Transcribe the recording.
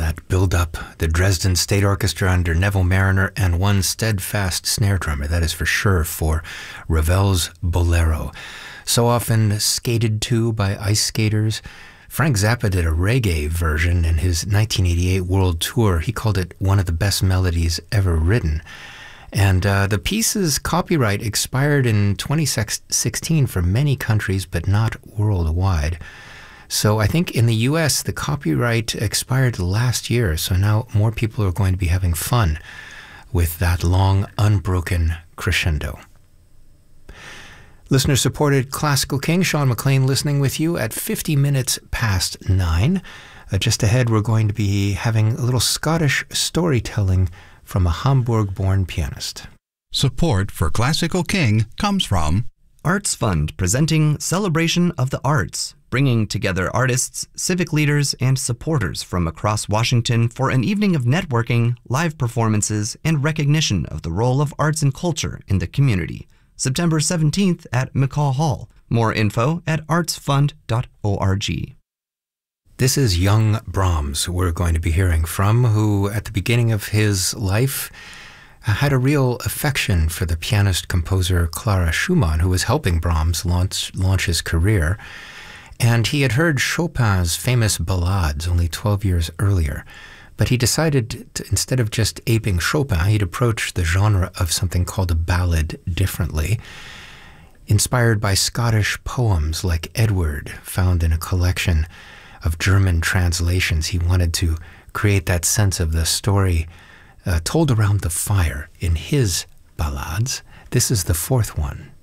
that build up the Dresden State Orchestra under Neville Mariner and one steadfast snare drummer, that is for sure, for Ravel's Bolero. So often skated to by ice skaters. Frank Zappa did a reggae version in his 1988 world tour. He called it one of the best melodies ever written. And the piece's copyright expired in 2016 for many countries, but not worldwide. So I think in the US, the copyright expired last year, so now more people are going to be having fun with that long, unbroken crescendo. Listener-supported Classical King, Sean McLean, listening with you at 50 minutes past 9. Just ahead, we're going to be having a little Scottish storytelling from a Hamburg-born pianist. Support for Classical King comes from Arts Fund, presenting Celebration of the Arts, bringing together artists, civic leaders, and supporters from across Washington for an evening of networking, live performances, and recognition of the role of arts and culture in the community. September 17th at McCaw Hall. More info at artsfund.org. This is young Brahms we're going to be hearing from, who at the beginning of his life had a real affection for the pianist-composer Clara Schumann, who was helping Brahms launch his career. And he had heard Chopin's famous ballades only 12 years earlier. But he decided to, instead of just aping Chopin, he'd approach the genre of something called a ballad differently, inspired by Scottish poems like Edward, found in a collection of German translations. He wanted to create that sense of the story told around the fire in his ballades. This is the fourth one.